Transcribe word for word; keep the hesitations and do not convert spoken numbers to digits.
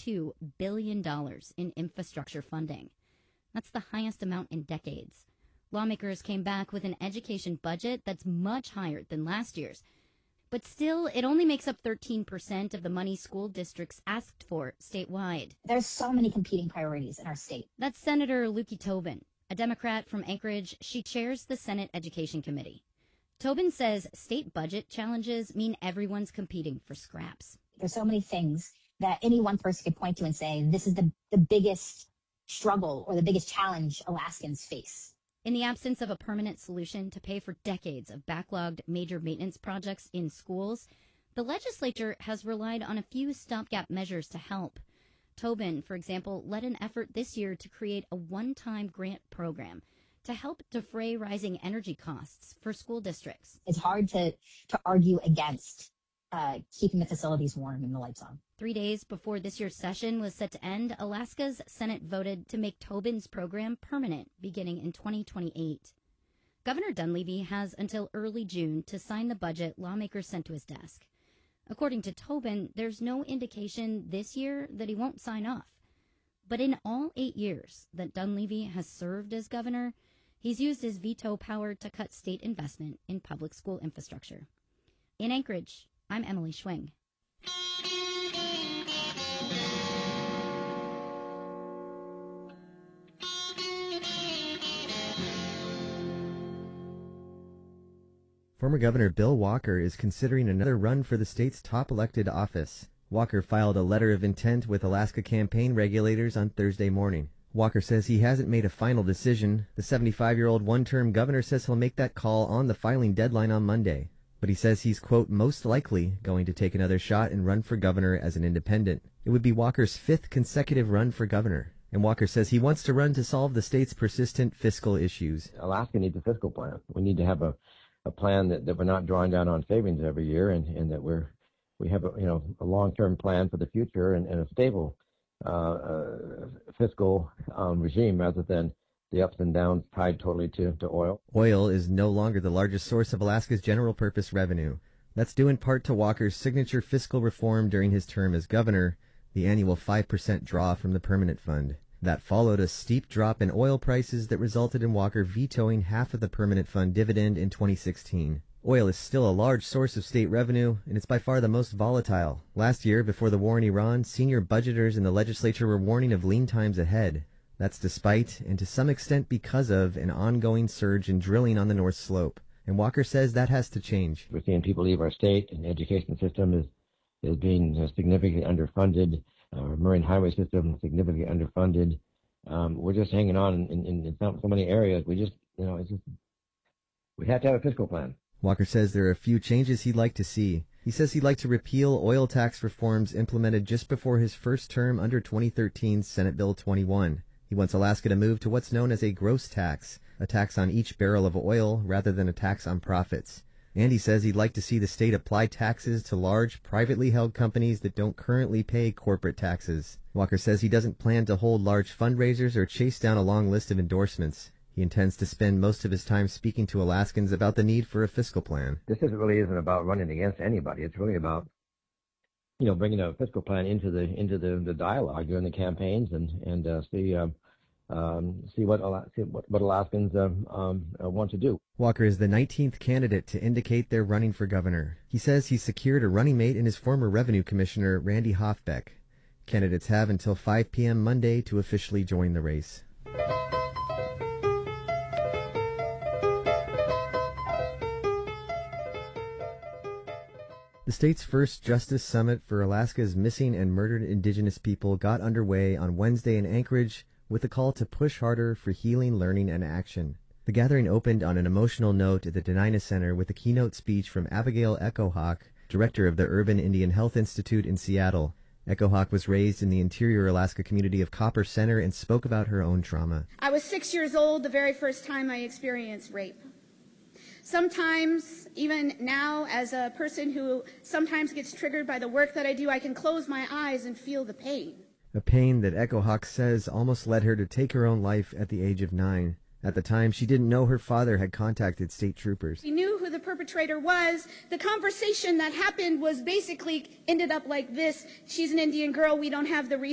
two billion dollars in infrastructure funding. That's the highest amount in decades. Lawmakers came back with an education budget that's much higher than last year's. But still, it only makes up thirteen percent of the money school districts asked for statewide. There's so many competing priorities in our state. That's Senator Lukie Tobin, a Democrat from Anchorage. She chairs the Senate Education Committee. Tobin says state budget challenges mean everyone's competing for scraps. There's so many things that any one person could point to and say, this is the, the biggest struggle or the biggest challenge Alaskans face. In the absence of a permanent solution to pay for decades of backlogged major maintenance projects in schools, the legislature has relied on a few stopgap measures to help. Tobin, for example, led an effort this year to create a one-time grant program to help defray rising energy costs for school districts. It's hard to, to argue against uh, keeping the facilities warm and the lights on. Three days before this year's session was set to end, Alaska's Senate voted to make Tobin's program permanent beginning in twenty twenty-eight. Governor Dunleavy has until early June to sign the budget lawmakers sent to his desk. According to Tobin, there's no indication this year that he won't sign off. But in all eight years that Dunleavy has served as governor, he's used his veto power to cut state investment in public school infrastructure. In Anchorage, I'm Emily Schwing. Former Governor Bill Walker is considering another run for the state's top elected office. Walker filed a letter of intent with Alaska campaign regulators on Thursday morning. Walker says he hasn't made a final decision. The seventy-five-year-old one-term governor says he'll make that call on the filing deadline on Monday. But he says he's, quote, most likely going to take another shot and run for governor as an independent. It would be Walker's fifth consecutive run for governor. And Walker says he wants to run to solve the state's persistent fiscal issues. Alaska needs a fiscal plan. We need to have a, a plan that, that we're not drawing down on savings every year, and, and that we're we have a you know a long-term plan for the future and, and a stable uh, uh, fiscal um, regime rather than the ups and downs tied totally to, to oil. Oil is no longer the largest source of Alaska's general purpose revenue. That's due in part to Walker's signature fiscal reform during his term as governor, the annual five percent draw from the permanent fund. That followed a steep drop in oil prices that resulted in Walker vetoing half of the permanent fund dividend in twenty sixteen. Oil is still a large source of state revenue, and it's by far the most volatile. Last year, before the war in Iran, senior budgeters in the legislature were warning of lean times ahead. That's despite, and to some extent because of, an ongoing surge in drilling on the North Slope. And Walker says that has to change. We're seeing people leave our state, and the education system is, is being uh, significantly underfunded. Our marine highway system is significantly underfunded. Um, we're just hanging on in, in, in so, so many areas. We just, you know, it's just, we have to have a fiscal plan. Walker says there are a few changes he'd like to see. He says he'd like to repeal oil tax reforms implemented just before his first term under twenty thirteen's Senate Bill twenty-one. He wants Alaska to move to what's known as a gross tax, a tax on each barrel of oil rather than a tax on profits. And he says he'd like to see the state apply taxes to large, privately held companies that don't currently pay corporate taxes. Walker says he doesn't plan to hold large fundraisers or chase down a long list of endorsements. He intends to spend most of his time speaking to Alaskans about the need for a fiscal plan. This isn't really isn't about running against anybody. It's really about, you know, bringing a fiscal plan into the into the, the dialogue during the campaigns and and uh, see um, um, see what see what, what Alaskans um, um, uh, want to do. Walker is the nineteenth candidate to indicate they're running for governor. He says he's secured a running mate in his former revenue commissioner, Randy Hoffbeck. Candidates have until five p.m. Monday to officially join the race. The state's first Justice Summit for Alaska's missing and murdered Indigenous people got underway on Wednesday in Anchorage with a call to push harder for healing, learning, and action. The gathering opened on an emotional note at the Denina Center with a keynote speech from Abigail Echohawk, director of the Urban Indian Health Institute in Seattle. Echohawk was raised in the interior Alaska community of Copper Center and spoke about her own trauma. I was six years old the very first time I experienced rape. Sometimes, even now, as a person who sometimes gets triggered by the work that I do, I can close my eyes and feel the pain. A pain that Echohawk says almost led her to take her own life at the age of nine. At the time, she didn't know her father had contacted state troopers. We knew who the perpetrator was. The conversation that happened was basically ended up like this. She's an Indian girl. We don't have the resources.